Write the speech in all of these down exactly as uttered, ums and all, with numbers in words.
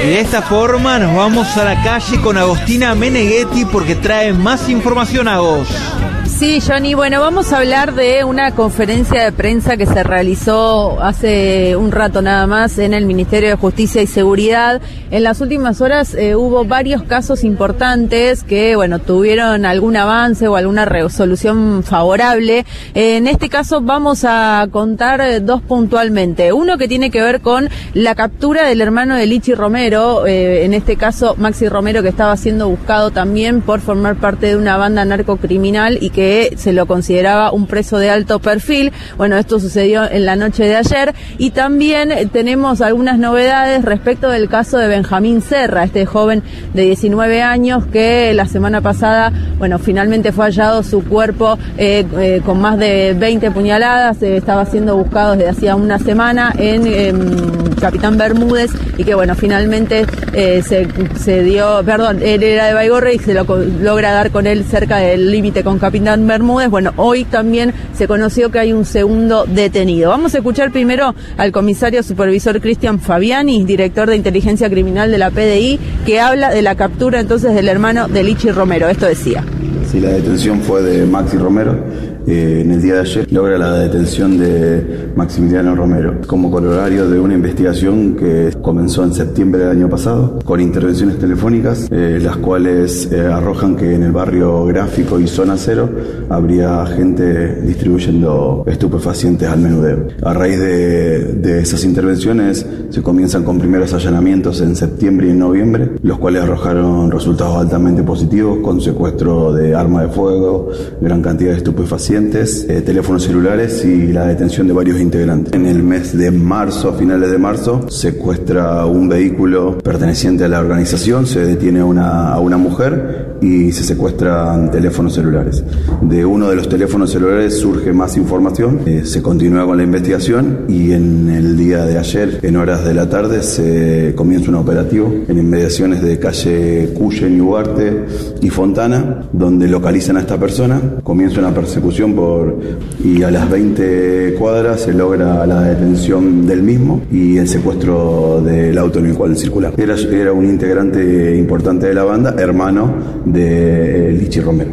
Y de esta forma nos vamos a la calle con Agostina Meneghetti porque trae más información a vos. Sí, Johnny, bueno, vamos a hablar de una conferencia de prensa que se realizó hace un rato nada más en el Ministerio de Justicia y Seguridad. En las últimas horas eh, hubo varios casos importantes que, bueno, tuvieron algún avance o alguna resolución favorable. Eh, en este caso vamos a contar eh, dos puntualmente. Uno que tiene que ver con la captura del hermano de Lichi Romero, eh, en este caso Maxi Romero, que estaba siendo buscado también por formar parte de una banda narcocriminal y que se lo consideraba un preso de alto perfil. Bueno, esto sucedió en la noche de ayer. Y también tenemos algunas novedades respecto del caso de Benjamín Serra, este joven de diecinueve años que la semana pasada, bueno, finalmente fue hallado su cuerpo eh, eh, con más de veinte puñaladas. Eh, estaba siendo buscado desde hacía una semana en eh, Capitán Bermúdez y que, bueno, finalmente eh, se, se dio, perdón, él era de Baigorre y se lo logra dar con él cerca del límite con Capitán Bermúdez. Bueno, hoy también se conoció que hay un segundo detenido. Vamos a escuchar primero al comisario supervisor Cristian Fabiani, director de inteligencia criminal de la P D I, que habla de la captura entonces del hermano de Lichi Romero. Esto decía. Sí, la detención fue de Maxi Romero. Eh, en el día de ayer logra la detención de Maximiliano Romero como corolario de una investigación que comenzó en septiembre del año pasado con intervenciones telefónicas, eh, las cuales eh, arrojan que en el barrio Gráfico y Zona Cero habría gente distribuyendo estupefacientes al menudeo. A raíz de, de esas intervenciones se comienzan con primeros allanamientos en septiembre y en noviembre, los cuales arrojaron resultados altamente positivos con secuestro de arma de fuego, gran cantidad de estupefacientes, Eh, teléfonos celulares y la detención de varios integrantes. En el mes de marzo, a finales de marzo, secuestra un vehículo perteneciente a la organización, se detiene a una, a una mujer y se secuestran teléfonos celulares. De uno de los teléfonos celulares surge más información, eh, se continúa con la investigación y en el día de ayer, en horas de la tarde, se comienza un operativo en inmediaciones de calle Cuyen, Ugarte y Fontana, donde localizan a esta persona, comienza una persecución por y a las veinte cuadras se logra la detención del mismo y el secuestro del auto en el cual circulaba. Era, era un integrante importante de la banda, hermano de eh, Lichi Romero.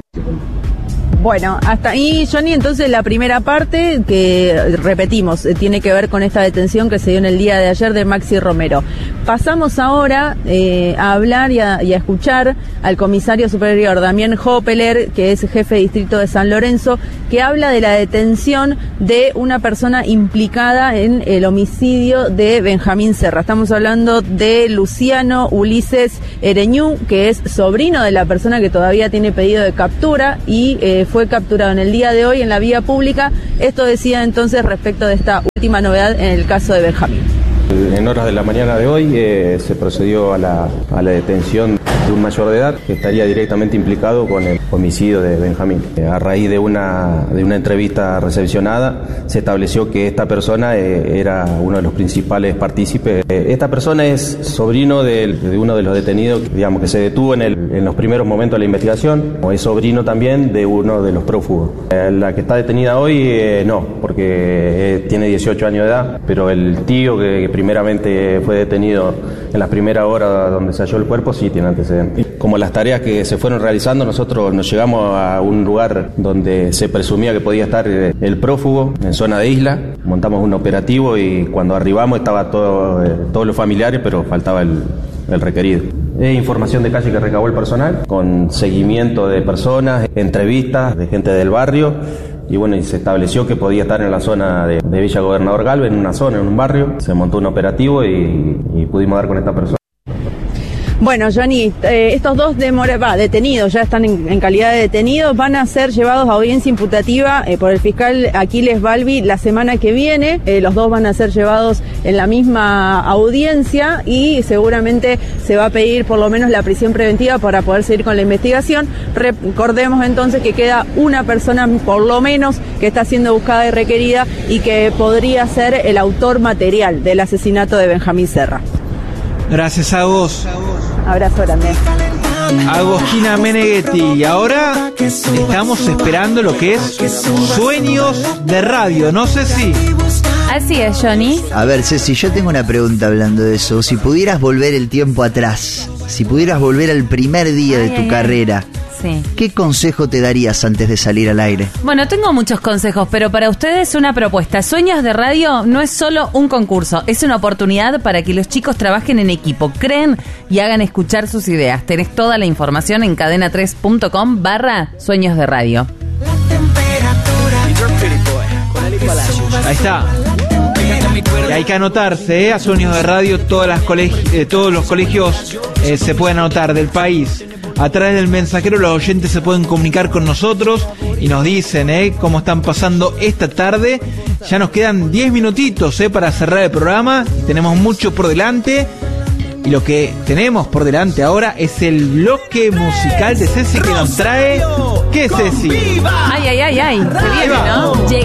Bueno, hasta ahí, Johnny, entonces la primera parte que, repetimos, tiene que ver con esta detención que se dio en el día de ayer de Maxi Romero. Pasamos ahora eh, a hablar y a, y a escuchar al comisario superior Damián Hoppeler, que es jefe de distrito de San Lorenzo, que habla de la detención de una persona implicada en el homicidio de Benjamín Serra. Estamos hablando de Luciano Ulises Ereñú, que es sobrino de la persona que todavía tiene pedido de captura y eh, fue capturado en el día de hoy en la vía pública. Esto decía entonces respecto de esta última novedad en el caso de Benjamín. En horas de la mañana de hoy eh, se procedió a la, a la detención de un mayor de edad que estaría directamente implicado con el homicidio de Benjamín. Eh, a raíz de una, de una entrevista recepcionada se estableció que esta persona eh, era uno de los principales partícipes. Eh, esta persona es sobrino de, de uno de los detenidos, digamos, que se detuvo en, el, en los primeros momentos de la investigación, o es sobrino también de uno de los prófugos. Eh, la que está detenida hoy eh, no, porque eh, tiene dieciocho años de edad, pero el tío que, que primeramente fue detenido en la primera hora donde se halló el cuerpo sí tiene antecedentes. Como las tareas que se fueron realizando, nosotros nos llegamos a un lugar donde se presumía que podía estar el prófugo, en zona de isla, montamos un operativo y cuando arribamos estaba todo, eh, todos los familiares, pero faltaba el, el requerido. Es información de calle que recabó el personal, con seguimiento de personas, entrevistas de gente del barrio. Y bueno, y se estableció que podía estar en la zona de, de Villa Gobernador Galvez, en una zona, en un barrio. Se montó un operativo y, y pudimos dar con esta persona. Bueno, Johnny, eh, estos dos demora, va, detenidos, ya están en, en calidad de detenidos, van a ser llevados a audiencia imputativa eh, por el fiscal Aquiles Balbi la semana que viene. Eh, los dos van a ser llevados en la misma audiencia y seguramente se va a pedir por lo menos la prisión preventiva para poder seguir con la investigación. Recordemos entonces que queda una persona por lo menos que está siendo buscada y requerida y que podría ser el autor material del asesinato de Benjamín Serra. Gracias a vos. Abrazo grande. Agostina Meneghetti. Y ahora estamos esperando lo que es Sueños de Radio. No sé si Así es, Johnny. A ver, Ceci, yo tengo una pregunta hablando de eso. Si pudieras volver el tiempo atrás, si pudieras volver al primer día Ay, de tu ay, carrera, Sí. ¿qué consejo te darías antes de salir al aire? Bueno, tengo muchos consejos, pero para ustedes una propuesta. Sueños de Radio no es solo un concurso, es una oportunidad para que los chicos trabajen en equipo, creen y hagan escuchar sus ideas. Tenés toda la información en cadena tres punto com barra Sueños de Radio. Ahí está. Y hay que anotarse, ¿eh? A Sueños de Radio, todas las colegi- eh, todos los colegios eh, se pueden anotar del país. A través del mensajero los oyentes se pueden comunicar con nosotros y nos dicen ¿eh? cómo están pasando esta tarde. Ya nos quedan diez minutitos ¿eh? para cerrar el programa. Tenemos mucho por delante. Y lo que tenemos por delante ahora es el bloque musical de Ceci que nos trae... ¿Qué, Ceci? Ay, ay, ay, ay. Se viene, ¿no?